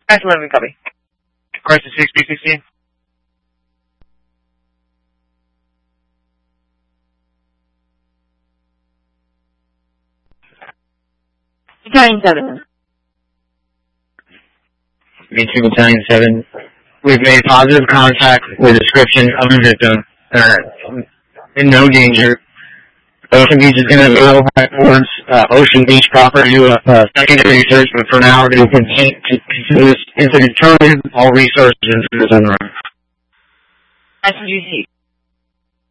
That's 11, copy. Crisis 6B16. Battalion 7. Mainstream Battalion 7. We've made positive contact with a description of a victim. In no danger. Ocean Beach is going to go towards Ocean Beach proper to do a secondary search, but for now we're going to continue to this incident, turn all resources into this environment. That's what you see.